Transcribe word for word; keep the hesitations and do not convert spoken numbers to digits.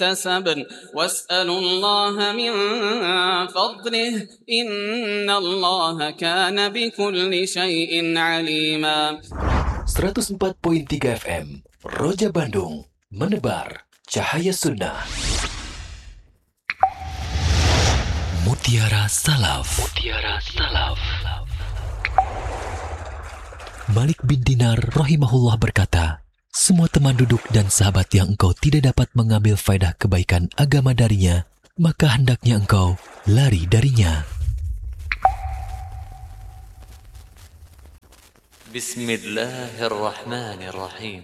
اكتسب واسألوا الله من فضله إن الله كان بكل شيء عليما. seratus empat koma tiga F M Roja Bandung, menebar cahaya sunnah. Mutiara Salaf. Mutiara Salaf. Malik bin Dinar rahimahullah berkata, semua teman duduk dan sahabat yang engkau tidak dapat mengambil faedah kebaikan agama darinya, maka hendaknya engkau lari darinya. Bismillahirrahmanirrahim.